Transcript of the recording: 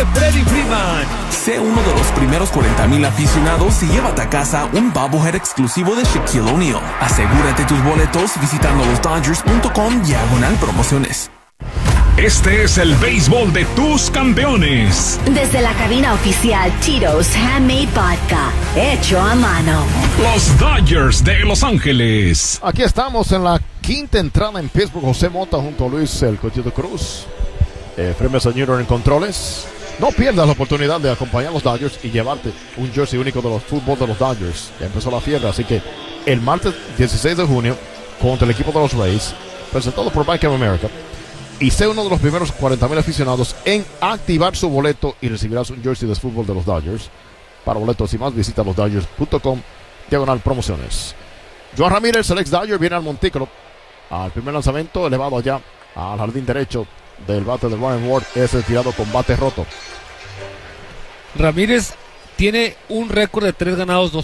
de Freddie Freeman. Sé uno de los primeros 40,000 aficionados y llévate a casa un bobblehead exclusivo de Shaquille O'Neal. Asegúrate tus boletos visitando losdodgers.com/promociones. Este es el béisbol de tus campeones. Desde la cabina oficial Tito's Handmade Vodka, hecho a mano. Los Dodgers de Los Ángeles. Aquí estamos en la quinta entrada en Pittsburgh. José Mota junto a Luis El Cochito Cruz. Fremio Jr. en controles. No pierdas la oportunidad de acompañar a los Dodgers y llevarte un jersey único de los fútbol de los Dodgers. Ya empezó la fiebre, así que el martes 16 de junio contra el equipo de los Rays, presentado por Bank of America, y sé uno de los primeros 40,000 aficionados en activar su boleto y recibirás un jersey de fútbol de los Dodgers. Para boletos y más, visita losdodgers.com/promociones. Joan Ramírez, el ex Dodger, viene al montículo. Al primer lanzamiento, elevado allá al jardín derecho del bate de Ryan Ward, es retirado con bate roto. Ramírez tiene un récord de 3 ganados, 2